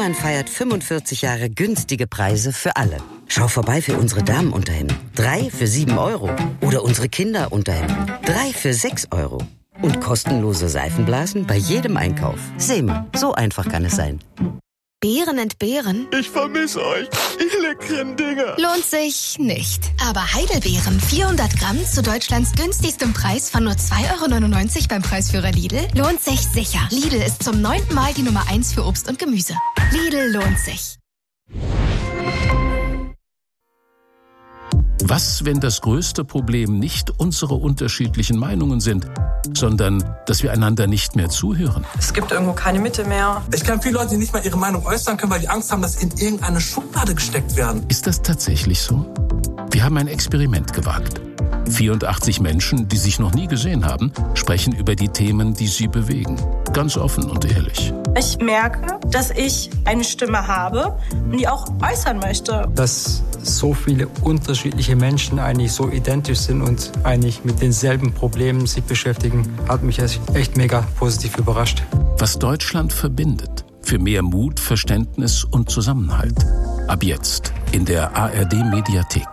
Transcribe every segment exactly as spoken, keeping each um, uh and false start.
Neumann feiert fünfundvierzig Jahre günstige Preise für alle. Schau vorbei für unsere Damenunterhemden. Drei für sieben Euro. Oder unsere Kinderunterhemden. Drei für sechs Euro. Und kostenlose Seifenblasen bei jedem Einkauf. Seemann, so einfach kann es sein. Beeren entbehren? Ich vermisse euch, ihr leckeren Dinger. Lohnt sich nicht. Aber Heidelbeeren vierhundert Gramm zu Deutschlands günstigstem Preis von nur zwei Euro neunundneunzig beim Preisführer Lidl lohnt sich sicher. Lidl ist zum neunten Mal die Nummer eins für Obst und Gemüse. Lidl lohnt sich. Was, wenn das größte Problem nicht unsere unterschiedlichen Meinungen sind, sondern dass wir einander nicht mehr zuhören? Es gibt irgendwo keine Mitte mehr. Ich kenne viele Leute, die nicht mal ihre Meinung äußern können, weil die Angst haben, dass sie in irgendeine Schublade gesteckt werden. Ist das tatsächlich so? Wir haben ein Experiment gewagt. vierundachtzig Menschen, die sich noch nie gesehen haben, sprechen über die Themen, die sie bewegen. Ganz offen und ehrlich. Ich merke, dass ich eine Stimme habe und die auch äußern möchte. Dass so viele unterschiedliche Menschen eigentlich so identisch sind und eigentlich mit denselben Problemen sich beschäftigen, hat mich echt mega positiv überrascht. Was Deutschland verbindet. Für mehr Mut, Verständnis und Zusammenhalt. Ab jetzt in der A R D-Mediathek.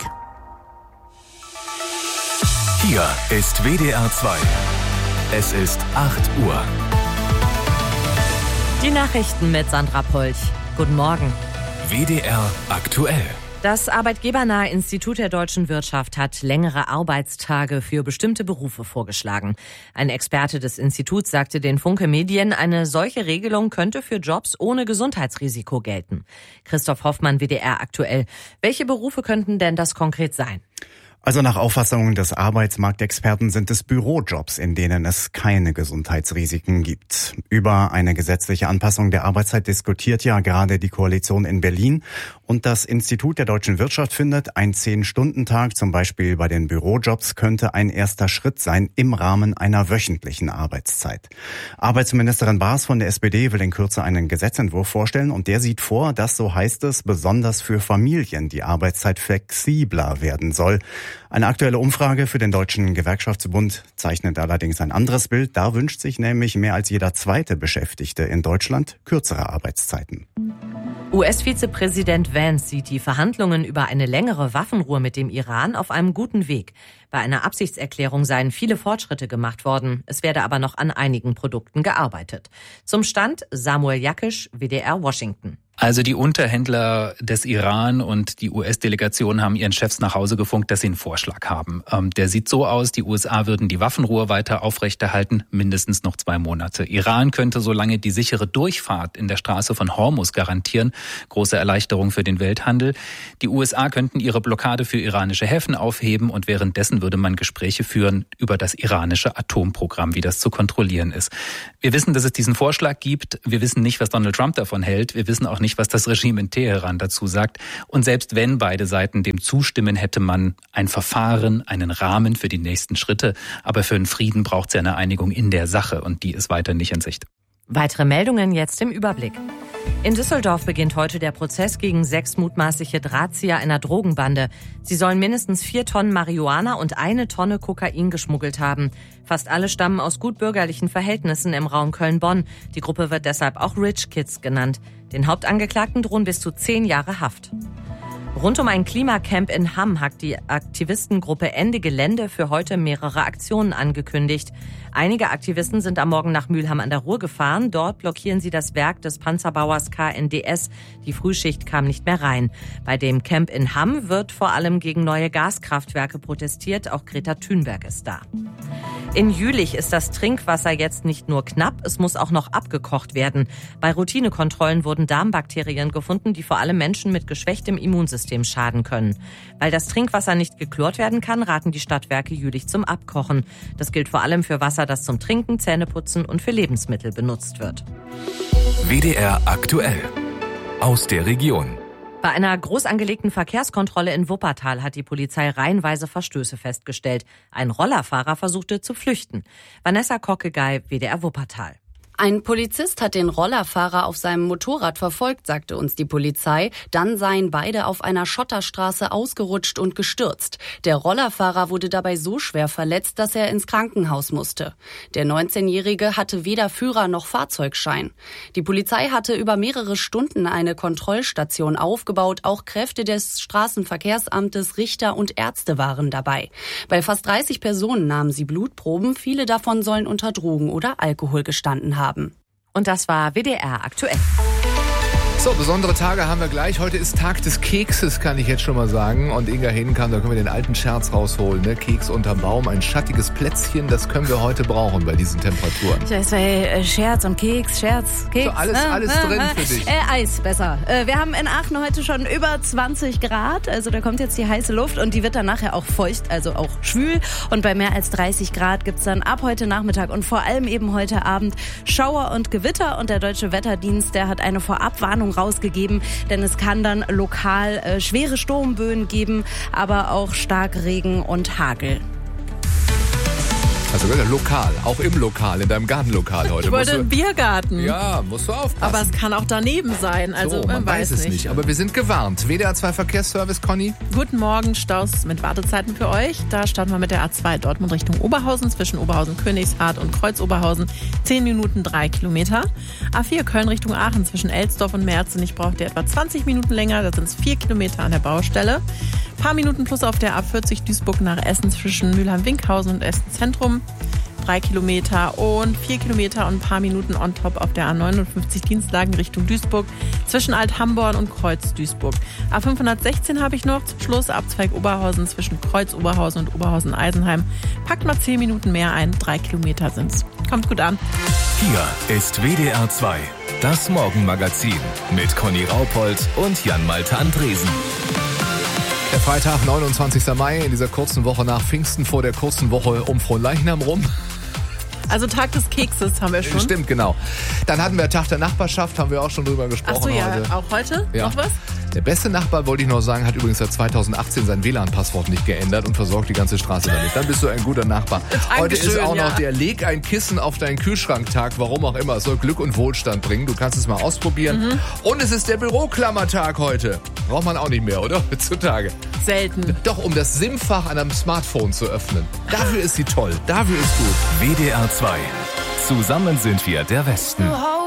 Hier ist W D R zwei. Es ist acht Uhr. Die Nachrichten mit Sandra Polch. Guten Morgen. W D R aktuell. Das Arbeitgebernahe Institut der deutschen Wirtschaft hat längere Arbeitstage für bestimmte Berufe vorgeschlagen. Ein Experte des Instituts sagte den Funke Medien, eine solche Regelung könnte für Jobs ohne Gesundheitsrisiko gelten. Christoph Hoffmann, W D R aktuell. Welche Berufe könnten denn das konkret sein? Also nach Auffassung des Arbeitsmarktexperten sind es Bürojobs, in denen es keine Gesundheitsrisiken gibt. Über eine gesetzliche Anpassung der Arbeitszeit diskutiert ja gerade die Koalition in Berlin. Und das Institut der deutschen Wirtschaft findet, ein Zehn-Stunden-Tag zum Beispiel bei den Bürojobs könnte ein erster Schritt sein im Rahmen einer wöchentlichen Arbeitszeit. Arbeitsministerin Baas von der S P D will in Kürze einen Gesetzentwurf vorstellen und der sieht vor, dass, so heißt es, besonders für Familien die Arbeitszeit flexibler werden soll. Eine aktuelle Umfrage für den Deutschen Gewerkschaftsbund zeichnet allerdings ein anderes Bild. Da wünscht sich nämlich mehr als jeder zweite Beschäftigte in Deutschland kürzere Arbeitszeiten. U S-Vizepräsident Vance sieht die Verhandlungen über eine längere Waffenruhe mit dem Iran auf einem guten Weg. Bei einer Absichtserklärung seien viele Fortschritte gemacht worden. Es werde aber noch an einigen Produkten gearbeitet. Zum Stand Samuel Jakisch, W D R Washington. Also die Unterhändler des Iran und die U S-Delegation haben ihren Chefs nach Hause gefunkt, dass sie einen Vorschlag haben. Ähm, der sieht so aus, die U S A würden die Waffenruhe weiter aufrechterhalten, mindestens noch zwei Monate. Iran könnte solange die sichere Durchfahrt in der Straße von Hormuz garantieren. Große Erleichterung für den Welthandel. Die U S A könnten ihre Blockade für iranische Häfen aufheben und währenddessen würde man Gespräche führen über das iranische Atomprogramm, wie das zu kontrollieren ist. Wir wissen, dass es diesen Vorschlag gibt. Wir wissen nicht, was Donald Trump davon hält. Wir wissen auch nicht, was das Regime in Teheran dazu sagt. Und selbst wenn beide Seiten dem zustimmen, hätte man ein Verfahren, einen Rahmen für die nächsten Schritte. Aber für einen Frieden braucht es ja eine Einigung in der Sache und die ist weiter nicht in Sicht. Weitere Meldungen jetzt im Überblick. In Düsseldorf beginnt heute der Prozess gegen sechs mutmaßliche Drahtzieher einer Drogenbande. Sie sollen mindestens vier Tonnen Marihuana und eine Tonne Kokain geschmuggelt haben. Fast alle stammen aus gutbürgerlichen Verhältnissen im Raum Köln-Bonn. Die Gruppe wird deshalb auch Rich Kids genannt. Den Hauptangeklagten drohen bis zu zehn Jahre Haft. Rund um ein Klimacamp in Hamm hat die Aktivistengruppe Ende Gelände für heute mehrere Aktionen angekündigt. Einige Aktivisten sind am Morgen nach Mülheim an der Ruhr gefahren. Dort blockieren sie das Werk des Panzerbauers K N D S. Die Frühschicht kam nicht mehr rein. Bei dem Camp in Hamm wird vor allem gegen neue Gaskraftwerke protestiert. Auch Greta Thunberg ist da. In Jülich ist das Trinkwasser jetzt nicht nur knapp, es muss auch noch abgekocht werden. Bei Routinekontrollen wurden Darmbakterien gefunden, die vor allem Menschen mit geschwächtem Immunsystem schaden können. Weil das Trinkwasser nicht geklort werden kann, raten die Stadtwerke Jülich zum Abkochen. Das gilt vor allem für Wasser, das zum Trinken, Zähneputzen und für Lebensmittel benutzt wird. W D R aktuell. Aus der Region. Bei einer groß angelegten Verkehrskontrolle in Wuppertal hat die Polizei reihenweise Verstöße festgestellt. Ein Rollerfahrer versuchte zu flüchten. Vanessa Kockegei, W D R Wuppertal. Ein Polizist hat den Rollerfahrer auf seinem Motorrad verfolgt, sagte uns die Polizei. Dann seien beide auf einer Schotterstraße ausgerutscht und gestürzt. Der Rollerfahrer wurde dabei so schwer verletzt, dass er ins Krankenhaus musste. Der neunzehnjährige hatte weder Führer noch Fahrzeugschein. Die Polizei hatte über mehrere Stunden eine Kontrollstation aufgebaut. Auch Kräfte des Straßenverkehrsamtes, Richter und Ärzte waren dabei. Bei fast dreißig Personen nahmen sie Blutproben. Viele davon sollen unter Drogen oder Alkohol gestanden haben. Und das war W D R aktuell. So, besondere Tage haben wir gleich. Heute ist Tag des Kekses, kann ich jetzt schon mal sagen. Und Inga Hedenkamp, da können wir den alten Scherz rausholen. Ne? Keks unterm Baum, ein schattiges Plätzchen, das können wir heute brauchen bei diesen Temperaturen. Das war äh, Scherz und Keks, Scherz, Keks. So, alles, alles äh, drin äh, für dich. Äh, Eis, besser. Äh, wir haben in Aachen heute schon über zwanzig Grad. Also da kommt jetzt die heiße Luft und die wird dann nachher auch feucht, also auch schwül. Und bei mehr als dreißig Grad gibt's dann ab heute Nachmittag und vor allem eben heute Abend Schauer und Gewitter. Und der Deutsche Wetterdienst, der hat eine Vorabwarnung rausgegeben, denn es kann dann lokal äh, schwere Sturmböen geben, aber auch Starkregen und Hagel. Also lokal, auch im Lokal, in deinem Gartenlokal heute. Ich wollte einen Biergarten. Ja, musst du aufpassen. Aber es kann auch daneben sein, also so, man, man weiß, weiß es nicht. nicht. Aber wir sind gewarnt. W D R zwei Verkehrsservice, Conny. Guten Morgen, Staus mit Wartezeiten für euch. Da starten wir mit der A zwei Dortmund Richtung Oberhausen, zwischen Oberhausen-Königshardt und Kreuz-Oberhausen. zehn Minuten, drei Kilometer. A vier Köln Richtung Aachen, zwischen Elsdorf und Merzen. Ich brauche etwa zwanzig Minuten länger, da sind es vier Kilometer an der Baustelle. Paar Minuten plus auf der A vierzig Duisburg nach Essen zwischen Mülheim-Winkhausen und Essen Zentrum. Drei Kilometer und vier Kilometer und ein paar Minuten on top auf der A neunundfünfzig Dienstlagen Richtung Duisburg zwischen Alt-Hamborn und Kreuz-Duisburg. A fünfhundertsechzehn habe ich noch zum Schluss, Abzweig Oberhausen zwischen Kreuz-Oberhausen und Oberhausen-Eisenheim. Packt mal zehn Minuten mehr ein, drei Kilometer sind's. Kommt gut an. Hier ist W D R zwei, das Morgenmagazin mit Conny Raupold und Jan-Malte Andresen. Der Freitag, neunundzwanzigster Mai, in dieser kurzen Woche nach Pfingsten, vor der kurzen Woche um Fronleichnam rum. Also Tag des Kekses haben wir schon. Stimmt, genau. Dann hatten wir Tag der Nachbarschaft, haben wir auch schon drüber gesprochen. Ach so, ja, heute. Auch heute? Ja. Noch was? Der beste Nachbar, wollte ich noch sagen, hat übrigens seit zweitausendachtzehn sein W L A N-Passwort nicht geändert und versorgt die ganze Straße damit. Dann bist du ein guter Nachbar. Heute ist auch noch ja. der Leg ein Kissen auf deinen Kühlschrank-Tag, warum auch immer. Es soll Glück und Wohlstand bringen. Du kannst es mal ausprobieren. Mhm. Und es ist der Büroklammertag heute. Braucht man auch nicht mehr, oder? Heutzutage. Selten. Doch, um das SIM-Fach an einem Smartphone zu öffnen. Dafür ist sie toll. Dafür ist gut. W D R zwei. Zusammen sind wir der Westen.